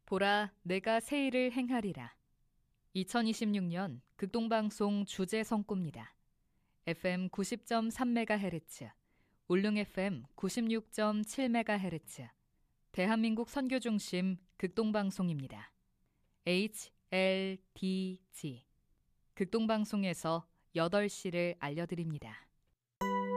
보라, 내가 새 일을 행하리라. 2026년 극동방송 주제 성구입니다. FM 90.3MHz, 울릉 FM 96.7MHz, 대한민국 선교중심 극동방송입니다. HLDG. 극동방송에서 8시를 알려드립니다.